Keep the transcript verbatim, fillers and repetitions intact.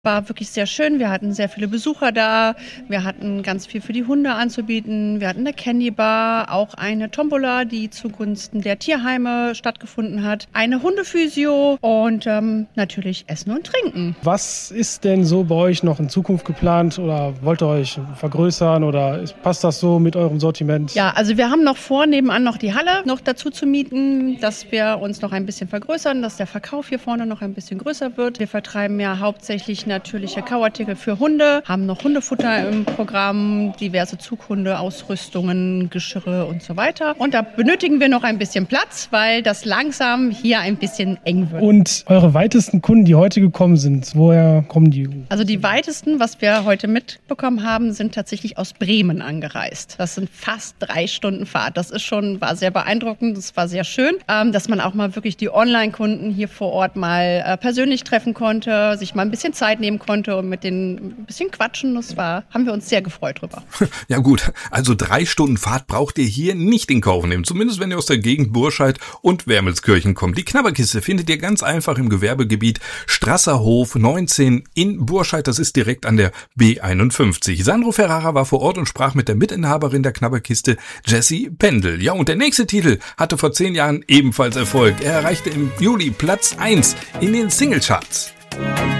War wirklich sehr schön. Wir hatten sehr viele Besucher da. Wir hatten ganz viel für die Hunde anzubieten. Wir hatten eine Candy Bar, auch eine Tombola, die zugunsten der Tierheime stattgefunden hat. Eine Hundephysio und ähm, natürlich Essen und Trinken. Was ist denn so bei euch noch in Zukunft geplant oder wollt ihr euch vergrößern oder passt das so mit eurem Sortiment? Ja, also wir haben noch vor, nebenan noch die Halle noch dazu zu mieten, dass wir uns noch ein bisschen vergrößern, dass der Verkauf hier vorne noch ein bisschen größer wird. Wir vertreiben ja hauptsächlich natürliche Kauartikel für Hunde, haben noch Hundefutter im Programm, diverse Zughunde, Ausrüstungen, Geschirre und so weiter. Und da benötigen wir noch ein bisschen Platz, weil das langsam hier ein bisschen eng wird. Und eure weitesten Kunden, die heute gekommen sind, woher kommen die? Also die weitesten, was wir heute mitbekommen haben, sind tatsächlich aus Bremen angereist. Das sind fast drei Stunden Fahrt. Das ist schon, war sehr beeindruckend, das war sehr schön, ähm, dass man auch mal wirklich die Online-Kunden hier vor Ort mal äh, persönlich treffen konnte, sich mal ein bisschen Zeit nehmen konnte und mit denen ein bisschen quatschen. Das war, haben wir uns sehr gefreut drüber. Ja gut, also drei Stunden Fahrt braucht ihr hier nicht in Kauf nehmen. Zumindest wenn ihr aus der Gegend Burscheid und Wermelskirchen kommt. Die Knabberkiste findet ihr ganz einfach im Gewerbegebiet Strasserhof neunzehn in Burscheid. Das ist direkt an der B einundfünfzig. Sandro Ferrara war vor Ort und sprach mit der Mitinhaberin der Knabberkiste, Jessie Pendel. Ja, und der nächste Titel hatte vor zehn Jahren ebenfalls Erfolg. Er erreichte im Juli Platz eins in den Singlecharts.